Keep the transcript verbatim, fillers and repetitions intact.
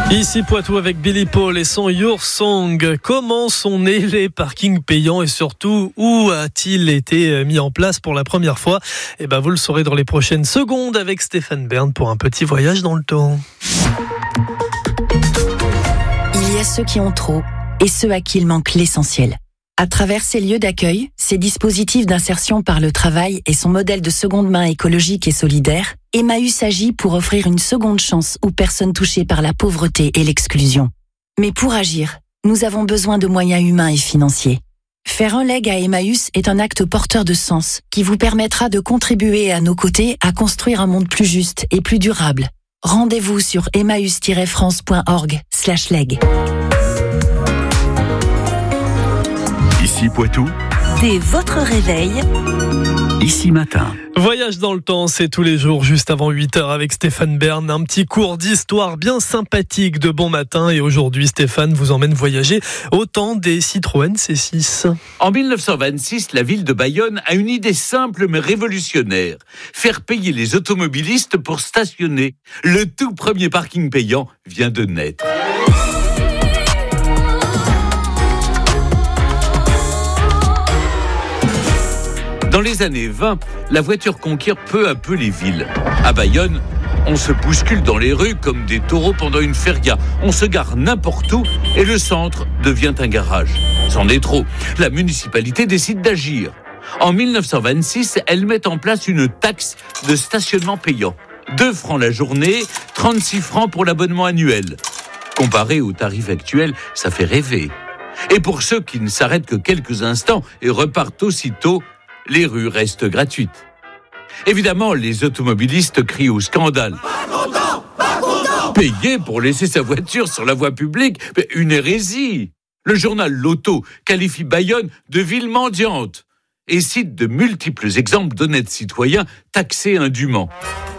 Ici Poitou avec Billy Paul et son Your Song. Comment sont nés les parkings payants et surtout où a-t-il été mis en place pour la première fois? Eh ben vous le saurez dans les prochaines secondes avec Stéphane Bern pour un petit voyage dans le temps. Il y a ceux qui ont trop et ceux à qui il manque l'essentiel. À travers ces lieux d'accueil, ces dispositifs d'insertion par le travail et son modèle de seconde main écologique et solidaire, Emmaüs agit pour offrir une seconde chance aux personnes touchées par la pauvreté et l'exclusion. Mais pour agir, nous avons besoin de moyens humains et financiers. Faire un leg à Emmaüs est un acte porteur de sens qui vous permettra de contribuer à nos côtés à construire un monde plus juste et plus durable. Rendez-vous sur emmaüs tiret france point org slash leg. Ici Poitou, dès votre réveil, ici matin. Voyage dans le temps, c'est tous les jours juste avant huit heures avec Stéphane Bern. Un petit cours d'histoire bien sympathique de bon matin. Et aujourd'hui, Stéphane vous emmène voyager au temps des Citroën C six. En dix-neuf cent vingt-six, la ville de Bayonne a une idée simple mais révolutionnaire. Faire payer les automobilistes pour stationner. Le tout premier parking payant vient de naître. Dans les années vingt, la voiture conquiert peu à peu les villes. À Bayonne, on se bouscule dans les rues comme des taureaux pendant une feria. On se gare n'importe où et le centre devient un garage. C'en est trop. La municipalité décide d'agir. En dix-neuf cent vingt-six, elle met en place une taxe de stationnement payant. deux francs la journée, trente-six francs pour l'abonnement annuel. Comparé au tarif actuel, ça fait rêver. Et pour ceux qui ne s'arrêtent que quelques instants et repartent aussitôt, les rues restent gratuites. Évidemment, les automobilistes crient au scandale. Pas content, pas content. Payer pour laisser sa voiture sur la voie publique, une hérésie. Le journal L'Auto qualifie Bayonne de ville mendiante et cite de multiples exemples d'honnêtes citoyens taxés indûment.